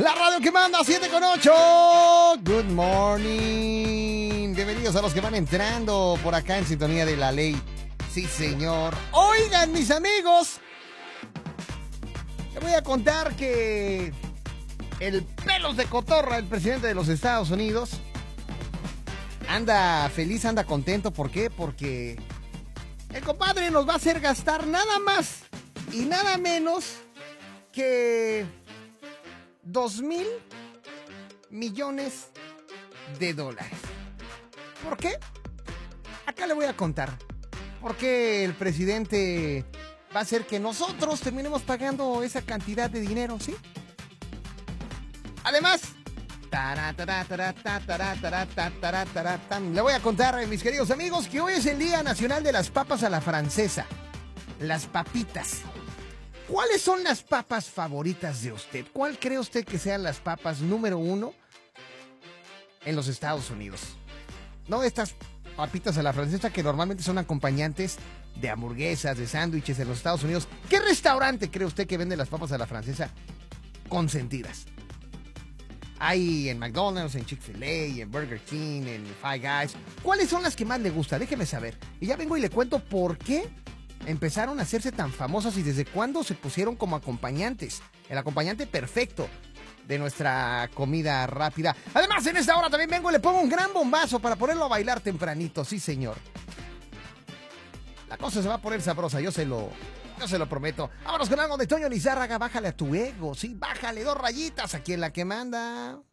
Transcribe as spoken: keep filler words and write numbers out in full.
La radio que manda, siete con ocho. Good morning. Bienvenidos a los que van entrando por acá en sintonía de la ley. Sí, señor. Oigan, mis amigos, les voy a contar que el pelos de cotorra, el presidente de los Estados Unidos, anda feliz, anda contento. ¿Por qué? Porque el compadre nos va a hacer gastar nada más y nada menos que dos mil millones de dólares. ¿Por qué? Acá le voy a contar. ¿Por qué el presidente va a hacer que nosotros terminemos pagando esa cantidad de dinero, sí? Además, le voy a contar, mis queridos amigos, que hoy es el Día Nacional de las Papas a la Francesa. Las papitas. ¿Cuáles son las papas favoritas de usted? ¿Cuál cree usted que sean las papas número uno en los Estados Unidos? No estas papitas a la francesa que normalmente son acompañantes de hamburguesas, de sándwiches en los Estados Unidos. ¿Qué restaurante cree usted que vende las papas a la francesa consentidas? Hay en McDonald's, en Chick-fil-A, en Burger King, en Five Guys. ¿Cuáles son las que más le gusta? Déjeme saber. Y ya vengo y le cuento por qué empezaron a hacerse tan famosas y desde cuándo se pusieron como acompañantes. El acompañante perfecto de nuestra comida rápida. Además, en esta hora también vengo y le pongo un gran bombazo para ponerlo a bailar tempranito. Sí, señor. La cosa se va a poner sabrosa, yo se lo... Yo se lo prometo. Vámonos con algo de Toño Lizárraga. Bájale a tu ego, sí, bájale dos rayitas aquí en la que manda.